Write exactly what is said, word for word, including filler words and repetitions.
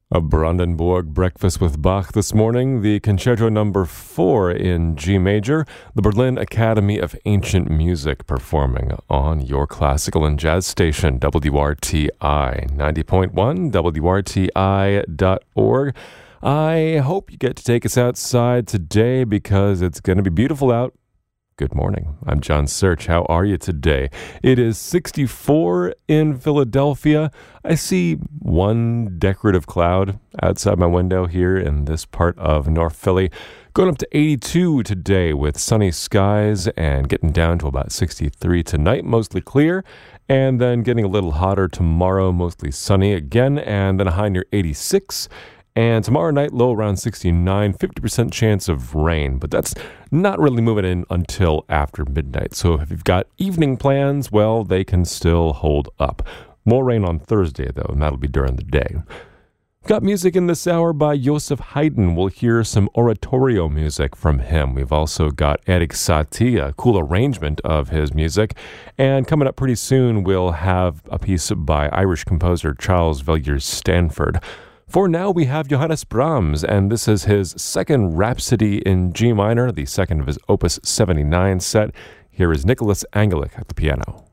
A Brandenburg Breakfast with Bach this morning, the Concerto number four in G major, the Berlin Academy of Ancient Music performing on your classical and jazz station, W R T I ninety point one, W R T I dot org. I hope you get to take us outside today because it's going to be beautiful out. Good morning. I'm John Search. How are you today? It is sixty-four in Philadelphia. I see one decorative cloud outside my window here in this part of North Philly. Going up to eighty-two today with sunny skies and getting down to about sixty-three tonight, mostly clear. And then getting a little hotter tomorrow, mostly sunny again, and then a high near eighty-six. And tomorrow night, low around sixty-nine, fifty percent chance of rain. But that's not really moving in until after midnight. So if you've got evening plans, well, they can still hold up. More rain on Thursday, though, and that'll be during the day. Got music in this hour by Joseph Haydn. We'll hear some oratorio music from him. We've also got Erik Satie, a cool arrangement of his music. And coming up pretty soon, we'll have a piece by Irish composer Charles Villiers-Stanford. For now, we have Johannes Brahms, and this is his second Rhapsody in G minor, the second of his Opus seventy-nine set. Here is Nicholas Angelic at the piano.